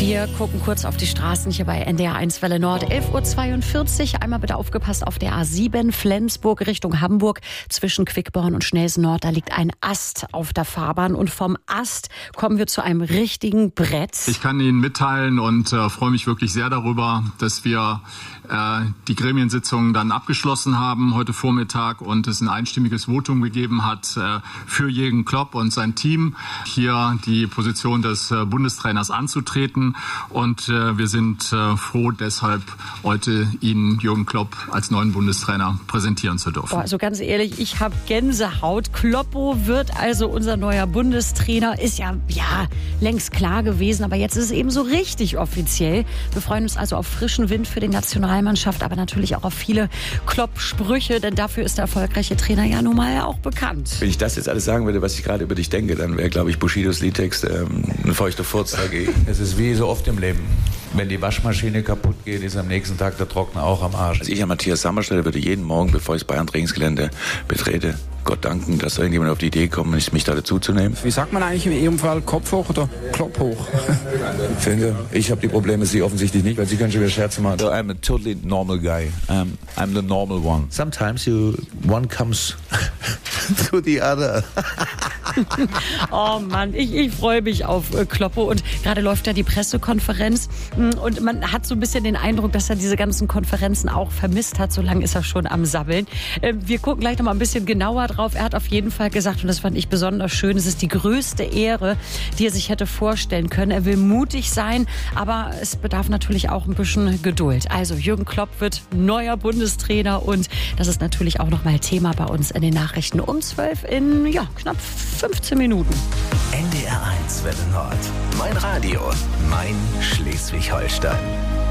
Wir gucken kurz auf die Straßen hier bei NDR1 Welle Nord. 11:42 Uhr. Einmal bitte aufgepasst auf der A7 Flensburg Richtung Hamburg. Zwischen Quickborn und Schnelsen Nord, da liegt ein Ast auf der Fahrbahn. Und vom Ast kommen wir zu einem richtigen Brett. Ich kann Ihnen mitteilen und freue mich wirklich sehr darüber, dass wir die Gremiensitzung dann abgeschlossen haben heute Vormittag und es ein einstimmiges Votum gegeben hat für Jürgen Klopp und sein Team, hier die Position des Bundestrainers anzutreten. Und wir sind froh, deshalb heute Ihnen Jürgen Klopp als neuen Bundestrainer präsentieren zu dürfen. Also ganz ehrlich, ich habe Gänsehaut. Kloppo wird also unser neuer Bundestrainer. Ist ja längst klar gewesen, aber jetzt ist es eben so richtig offiziell. Wir freuen uns also auf frischen Wind für die Nationalmannschaft, aber natürlich auch auf viele Klopp-Sprüche, denn dafür ist der erfolgreiche Trainer ja nun mal auch bekannt. Wenn ich das jetzt alles sagen würde, was ich gerade über dich denke, dann wäre, glaube ich, Bushidos Liedtext ein feuchter Furz dagegen. Es ist wie so oft im Leben. Wenn die Waschmaschine kaputt geht, ist am nächsten Tag der Trockner auch am Arsch. Also ich an Matthias Sammer stelle, würde jeden Morgen, bevor ich das Bayern-Trainingsgelände betrete, Gott danken, dass irgendjemand auf die Idee kommt, mich da dazu zu nehmen. Wie sagt man eigentlich in Ihrem Fall, Kopf hoch oder Klopp hoch? Ich finde, ich habe die Probleme, Sie offensichtlich nicht, weil Sie können schon wieder Scherze machen. So, I'm a totally normal guy. I'm the normal one. Sometimes one comes to the other. Oh Mann, ich freue mich auf Kloppo und gerade läuft ja die Pressekonferenz und man hat so ein bisschen den Eindruck, dass er diese ganzen Konferenzen auch vermisst hat. So lange ist er schon am Sabbeln. Wir gucken gleich noch mal ein bisschen genauer drauf. Er hat auf jeden Fall gesagt, und das fand ich besonders schön, es ist die größte Ehre, die er sich hätte vorstellen können. Er will mutig sein, aber es bedarf natürlich auch ein bisschen Geduld. Also Jürgen Klopp wird neuer Bundestrainer und das ist natürlich auch noch mal Thema bei uns in den Nachrichten um 12 in knapp 15 Minuten. NDR1 Welle Nord. Mein Radio, mein Schleswig-Holstein.